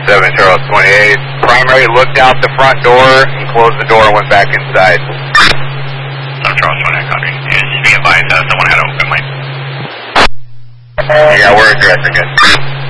7 Charles 28. Primary looked out the front door and closed the door and went back inside. 7 Charles 28, copy. And just be advised, someone had an open lane. Yeah, we're addressing it.